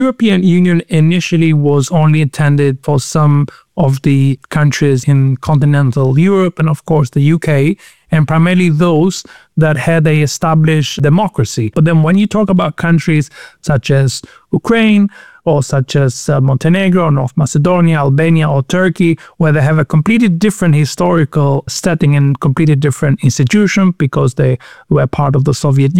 European Union initially was only intended for some of the countries in continental Europe and of course the UK, and primarily those that had a established democracy. But then when you talk about countries such as Ukraine or such as Montenegro, North Macedonia, Albania or Turkey, where they have a completely different historical setting and completely different institution because they were part of the Soviet